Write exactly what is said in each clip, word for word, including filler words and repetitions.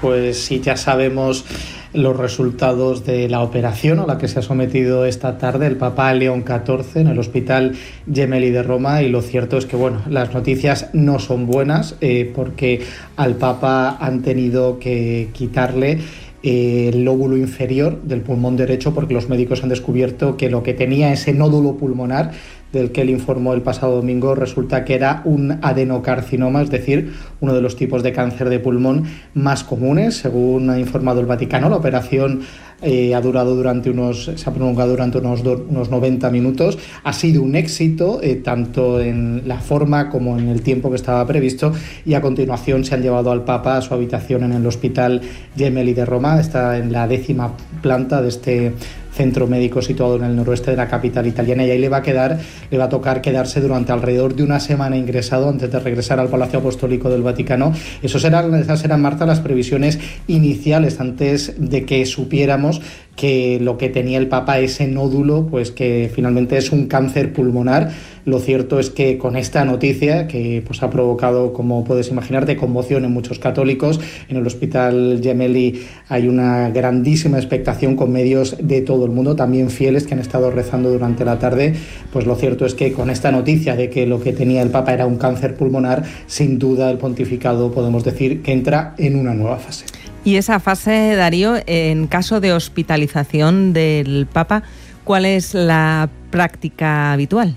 pues sí, ya sabemos los resultados de la operación a la que se ha sometido esta tarde el Papa León catorce en el Hospital Gemelli de Roma, y lo cierto es que bueno, las noticias no son buenas eh, porque al Papa han tenido que quitarle eh, el lóbulo inferior del pulmón derecho, porque los médicos han descubierto que lo que tenía ese nódulo pulmonar del que él informó el pasado domingo resulta que era un adenocarcinoma, es decir, uno de los tipos de cáncer de pulmón más comunes, según ha informado el Vaticano. La operación eh, ha durado durante unos, se ha prolongado durante unos, do, unos noventa minutos. Ha sido un éxito, eh, tanto en la forma como en el tiempo que estaba previsto, y a continuación se han llevado al Papa a su habitación en el Hospital Gemelli de Roma. Está en la décima planta de este centro médico situado en el noroeste de la capital italiana, y ahí le va a quedar, le va a tocar quedarse durante alrededor de una semana ingresado antes de regresar al Palacio Apostólico del Vaticano. Eso serán, esas eran, Marta, las previsiones iniciales antes de que supiéramos que lo que tenía el Papa, ese nódulo, pues que finalmente es un cáncer pulmonar. Lo cierto es que con esta noticia, que pues ha provocado, como puedes imaginar, de conmoción en muchos católicos, en el Hospital Gemelli hay una grandísima expectación con medios de todo el mundo, también fieles que han estado rezando durante la tarde. Pues lo cierto es que con esta noticia de que lo que tenía el Papa era un cáncer pulmonar, sin duda el pontificado podemos decir que entra en una nueva fase. Y esa fase, Darío, en caso de hospitalización del Papa, ¿cuál es la práctica habitual?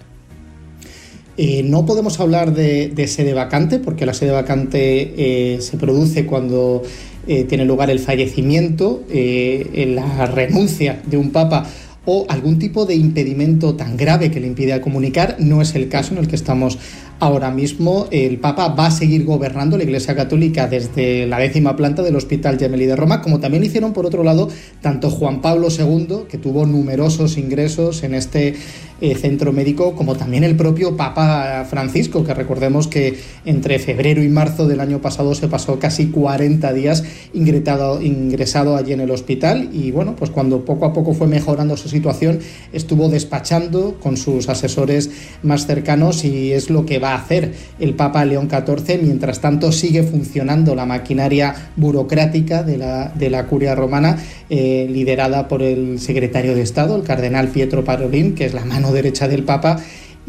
Eh, no podemos hablar de, de sede vacante, porque la sede vacante eh, se produce cuando eh, tiene lugar el fallecimiento, eh, la renuncia de un papa o algún tipo de impedimento tan grave que le impide comunicar. No es el caso en el que estamos ahora mismo. El Papa va a seguir gobernando la Iglesia Católica desde la décima planta del Hospital Gemelli de Roma, como también hicieron, por otro lado, tanto Juan Pablo segundo, que tuvo numerosos ingresos en este eh, centro médico, como también el propio Papa Francisco, que recordemos que entre febrero y marzo del año pasado se pasó casi cuarenta días ingresado, ingresado allí en el hospital, y bueno, pues cuando poco a poco fue mejorando su situación, estuvo despachando con sus asesores más cercanos, y es lo que va a hacer el Papa León catorce. Mientras tanto, sigue funcionando la maquinaria burocrática de la, de la curia romana, eh, liderada por el secretario de Estado, el cardenal Pietro Parolin, que es la mano derecha del Papa,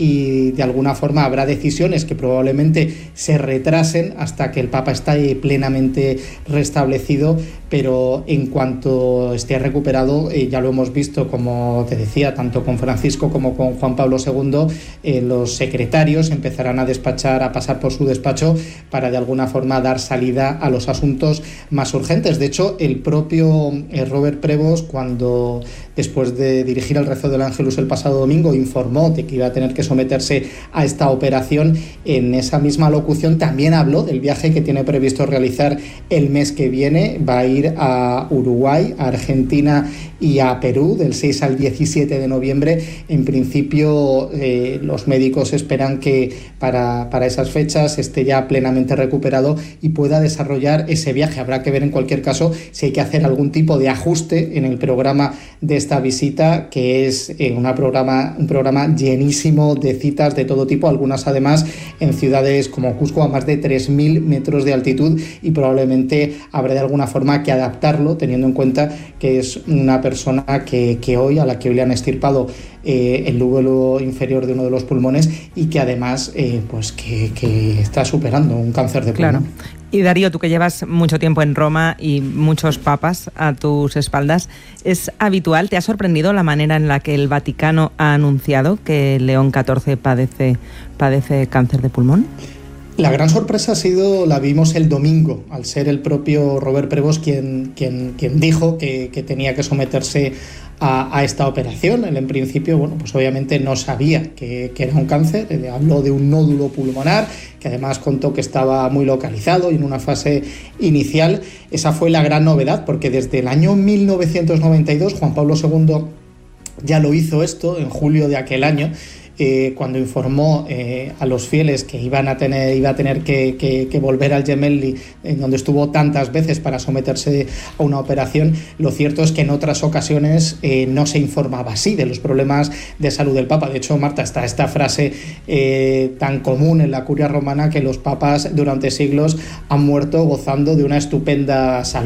y de alguna forma habrá decisiones que probablemente se retrasen hasta que el Papa esté plenamente restablecido, pero en cuanto esté recuperado, eh, ya lo hemos visto, como te decía, tanto con Francisco como con Juan Pablo segundo, eh, los secretarios empezarán a despachar, a pasar por su despacho para de alguna forma dar salida a los asuntos más urgentes. De hecho, el propio eh, Robert Prevost, cuando después de dirigir el rezo del Ángelus el pasado domingo, informó de que iba a tener que someterse a esta operación, en esa misma locución también habló del viaje que tiene previsto realizar el mes que viene. Va a ir a Uruguay, a Argentina y a Perú del seis al diecisiete de noviembre. En principio, eh, los médicos esperan que para, para esas fechas esté ya plenamente recuperado y pueda desarrollar ese viaje. Habrá que ver en cualquier caso si hay que hacer algún tipo de ajuste en el programa de esta visita, que es eh, una programa, un programa llenísimo de citas de todo tipo, algunas además en ciudades como Cusco, a más de tres mil metros de altitud, y probablemente habrá de alguna forma que adaptarlo, teniendo en cuenta que es una persona que, que hoy, a la que hoy le han extirpado eh, el lóbulo inferior de uno de los pulmones, y que además eh, pues que, que está superando un cáncer de pulmón. Claro. Y Darío, tú que llevas mucho tiempo en Roma y muchos papas a tus espaldas, ¿es habitual, te ha sorprendido la manera en la que el Vaticano ha anunciado que León catorce padece, padece cáncer de pulmón? La gran sorpresa ha sido, la vimos el domingo, al ser el propio Robert Prevost quien, quien, quien dijo que, que tenía que someterse a, a esta operación. Él en principio, bueno, pues obviamente no sabía que, que era un cáncer. Él habló de un nódulo pulmonar, que además contó que estaba muy localizado y en una fase inicial. Esa fue la gran novedad, porque desde el año mil novecientos noventa y dos Juan Pablo segundo ya lo hizo esto, en julio de aquel año, Eh, cuando informó eh, a los fieles que iban a tener, iba a tener que, que, que volver al Gemelli, en donde estuvo tantas veces para someterse a una operación. Lo cierto es que en otras ocasiones eh, no se informaba así de los problemas de salud del Papa. De hecho, Marta, está esta frase eh, tan común en la curia romana, que los papas durante siglos han muerto gozando de una estupenda salud.